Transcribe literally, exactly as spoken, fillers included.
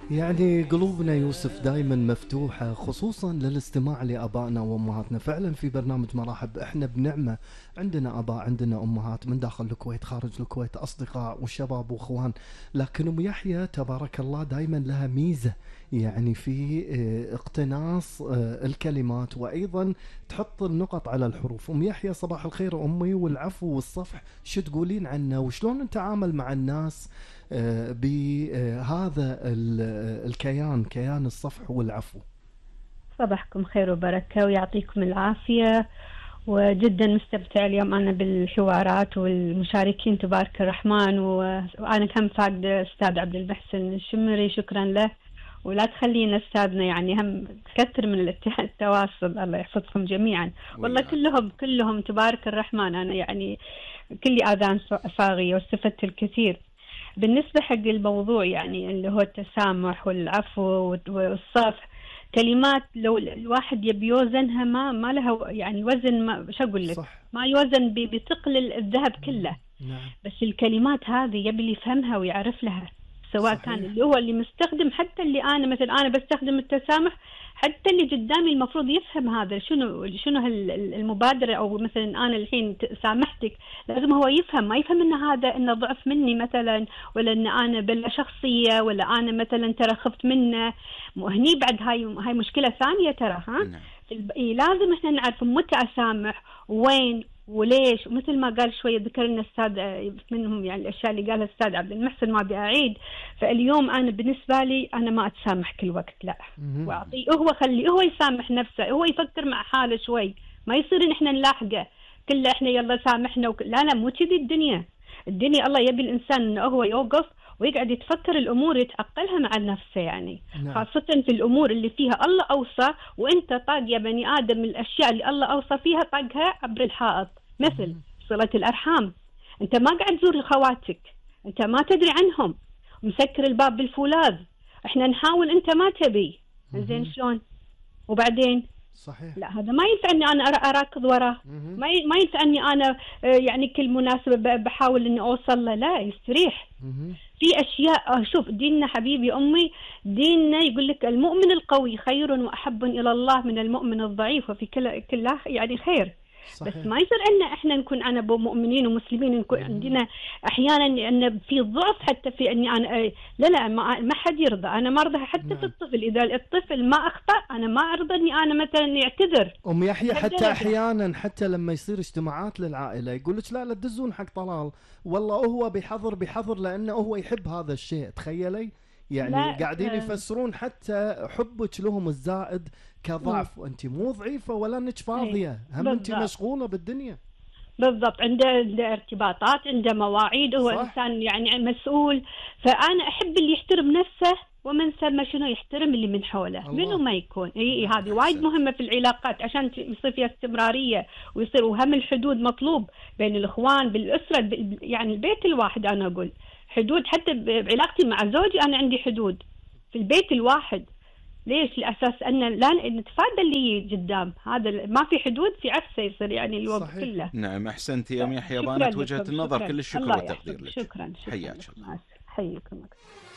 يعني قلوبنا يوسف دايما مفتوحة خصوصا للاستماع لآبائنا وأمهاتنا. فعلا في برنامج مراحب احنا بنعمة، عندنا آباء عندنا أمهات من داخل الكويت خارج الكويت، أصدقاء وشباب وأخوان. لكن أم يحيى تبارك الله دايما لها ميزة، يعني في اه، اقتناص اه، الكلمات، وأيضا تحط النقط على الحروف. أم يحيى صباح الخير أمي، والعفو والصفح شو تقولين عنه وشلون نتعامل مع الناس آه، بهذا ال- الكيان، كيان الصفح والعفو؟ صباحكم خير وبركة ويعطيكم العافية. وجدا مستمتع اليوم أنا بالحوارات والمشاركين تبارك الرحمن. و- وأنا كم فاقد أستاذ عبد المحسن الشمري، شكرا له. ولا تخلينا أستاذنا يعني هم كثر من الات- التواصل، الله يحفظكم جميعا. والله وياك. كلهم كلهم تبارك الرحمن، أنا يعني كل آذان صاغية واستفدت الكثير. بالنسبة حق الموضوع يعني اللي هو التسامح والعفو والصفح، كلمات لو الواحد يبي يوزنها ما ما لها يعني وزن، ما شو أقول لك، صح. ما يوزن ب- بثقل الذهب كله. مم. نعم. بس الكلمات هذه يبي اللي يفهمها ويعرف لها، سواء كان صحيح. اللي هو اللي مستخدم، حتى اللي أنا مثلا أنا بستخدم التسامح، حتى اللي قدامي المفروض يفهم هذا شنو شنو هال- المبادرة. أو مثلا أنا الحين ت- سامحتك، لازم هو يفهم، ما يفهم إن هذا إنه ضعف مني مثلا، ولا إن أنا بلا شخصية، ولا أنا مثلا ترى خفت منه. مو هني بعد هاي هاي مشكلة ثانية ترى. ها نعم. الب- إيه، لازم إحنا نعرف متى أسامح، وين وليش. ومثل ما قال شوية ذكر لنا الأستاذ آه، منهم يعني الأشياء اللي قالها الأستاذ عبد المحسن ما أبي أعيد. فاليوم أنا بالنسبة لي أنا ما أتسامح كل وقت، لا. مم. وأعطيه هو، خليه هو يسامح نفسه، هو يفكر مع حاله شوي. ما يصير إن إحنا نلاحقه كله إحنا يلا سامحنا وك... لا لا، مو كذي الدنيا. الدنيا الله يبي الإنسان إنه هو يوقف ويقعد يتفكر الأمور، يتعقلها مع نفسه يعني. نعم. خاصة في الأمور اللي فيها الله أوصى، وإنت طاق يا بني آدم الأشياء اللي الله أوصى فيها طاقها عبر الحائط. مثل مم. صلة الأرحام، أنت ما قاعد تزور خواتك، أنت ما تدري عنهم، مسكر الباب بالفولاذ، إحنا نحاول أنت ما تبي، زين مم. شلون؟ وبعدين صحيح. لا، هذا ما ينفع اني انا أرا- اراكض وراه. مم. ما ي- ما ينفع اني انا آه، يعني كل مناسبه ب- بحاول اني اوصل له، لا يستريح. مم. في اشياء آه، شوف ديننا حبيبي امي، ديننا يقول لك المؤمن القوي خير واحب الى الله من المؤمن الضعيف، وفي كل كل يعني خير. بس صحيح. ما يصير ان احنا نكون انا مؤمنين ومسلمين نكون مم. عندنا احيانا ان في ضعف حتى في اني انا آه، لا لا، ما, ما حد يرضى، انا ما ارضى حتى في نعم. الطفل. اذا الطفل ما اخطا انا ما ارضى اني انا مثلا يعتذر. ام يحيى حتى لهالدرجة. احيانا حتى لما يصير اجتماعات للعائله يقول لك لا لا تدزون حق طلال، والله هو بحظر بحظر لانه هو يحب هذا الشيء. تخيلي يعني لا قاعدين آه، يفسرون حتى حبك لهم الزائد مم. كضعف، وانت مو ضعيفه ولا انك إيه، فاضيه، هم انت بالضبط. مشغوله بالدنيا. بالضبط، عنده عنده ارتباطات، عنده مواعيد، هو صح. إنسان يعني مسؤول. فأنا أحب اللي يحترم نفسه، ومن ثم شنو يحترم اللي من حوله منو الله. ما يكون. اي نعم، هذه وايد أحسنت. مهمة في العلاقات عشان ت- يصير فيها استمرارية، ويصير وهم الحدود مطلوب بين الإخوان بالأسرة، ب- يعني البيت الواحد. أنا أقول حدود، حتى ب- بعلاقتي مع زوجي أنا عندي حدود في البيت الواحد. ليش؟ لأساس أن لا نتفادى اللي قدام، هذا ما في حدود في عفسه يصير يعني الوقت صحيح. كله. نعم، أحسنت يا أم يحيى، شكرا بانت وجهة لكم، النظر، شكرا، كل الشكر الله والتقدير يحفظك، لك. شكرا شكرا حياك لكم، الله. مع السلامة. حيكم.